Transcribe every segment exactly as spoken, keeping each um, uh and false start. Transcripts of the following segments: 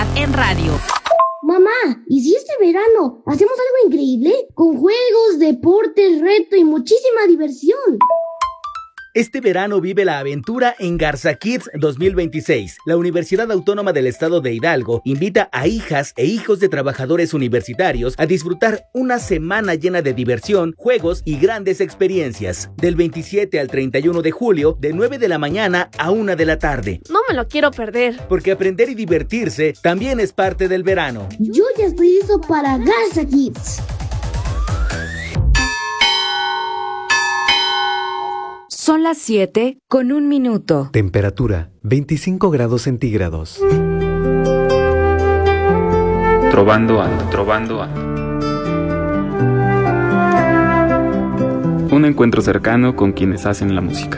Universidad en Radio. Mamá, ¿y si este verano hacemos algo increíble? Con juegos, deportes, reto y muchísima diversión. Este verano vive la aventura en Garza Kids dos mil veintiséis. La Universidad Autónoma del Estado de Hidalgo invita a hijas e hijos de trabajadores universitarios a disfrutar una semana llena de diversión, juegos y grandes experiencias. Del veintisiete al treinta y uno de julio, de nueve de la mañana a una de la tarde. No me lo quiero perder. Porque aprender y divertirse también es parte del verano. Yo ya estoy listo para Garza Kids. Son las siete con un minuto. Temperatura veinticinco grados centígrados. Trovando ando, trovando ando. Un encuentro cercano con quienes hacen la música.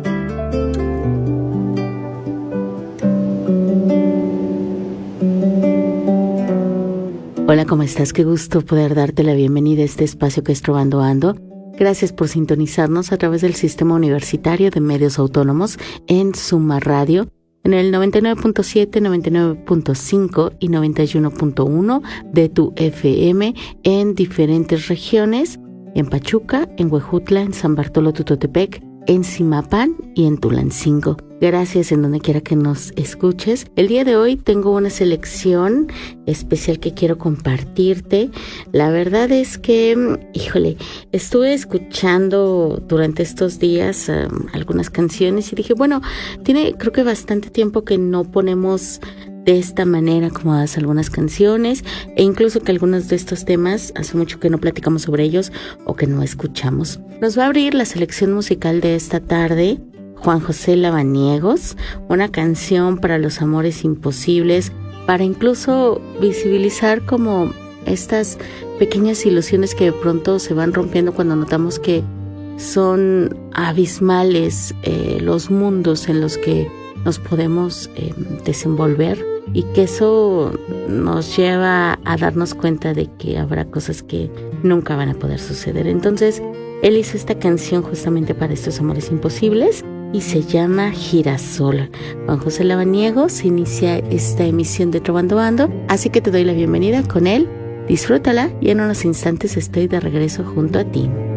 Hola, ¿cómo estás? Qué gusto poder darte la bienvenida a este espacio que es Trovando Ando. Gracias por sintonizarnos a través del Sistema Universitario de Medios Autónomos en Suma Radio, en el noventa y nueve punto siete, noventa y nueve punto cinco y noventa y uno punto uno de tu F M en diferentes regiones, en Pachuca, en Huejutla, en San Bartolo Tutotepec, en Zimapán y en Tulancingo. Gracias en donde quiera que nos escuches. El día de hoy tengo una selección especial que quiero compartirte. La verdad es que, híjole, estuve escuchando durante estos días um, algunas canciones y dije, bueno, tiene creo que bastante tiempo que no ponemos de esta manera acomodadas algunas canciones, e incluso que algunos de estos temas hace mucho que no platicamos sobre ellos o que no escuchamos. Nos va a abrir la selección musical de esta tarde Juan José Lavaniegos, una canción para los amores imposibles, para incluso visibilizar como estas pequeñas ilusiones que de pronto se van rompiendo cuando notamos que son abismales eh, los mundos en los que nos podemos eh, desenvolver, y que eso nos lleva a darnos cuenta de que habrá cosas que nunca van a poder suceder. Entonces, él hizo esta canción justamente para estos amores imposibles y se llama Girasol. Juan José Lavaniegos inicia esta emisión de Trovando Ando, así que te doy la bienvenida con él. Disfrútala y en unos instantes estoy de regreso junto a ti.